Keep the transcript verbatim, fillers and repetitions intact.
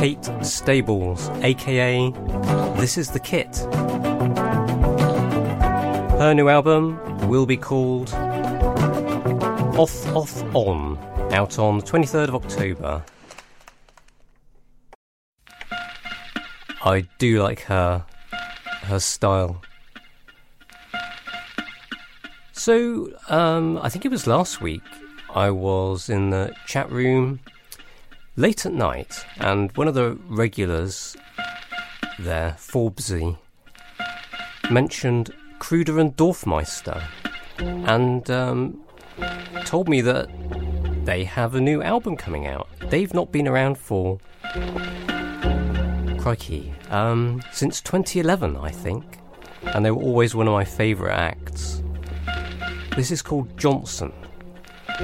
Kate Stables, aka This Is The Kit. Her new album will be called Off, Off, On, out on the twenty-third of October. I do like her, her style. So, um, I think it was last week, I was in the chat room late at night, and one of the regulars there, Forbesy, mentioned Kruder and Dorfmeister, and um, told me that they have a new album coming out. They've not been around for, crikey, um, since twenty eleven, I think, and they were always one of my favourite acts. This is called Johnson.